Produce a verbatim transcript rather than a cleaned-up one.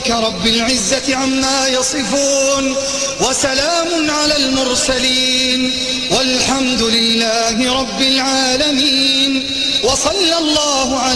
ربك رب العزة عما يصفون وسلام على المرسلين والحمد لله رب العالمين وصلى الله على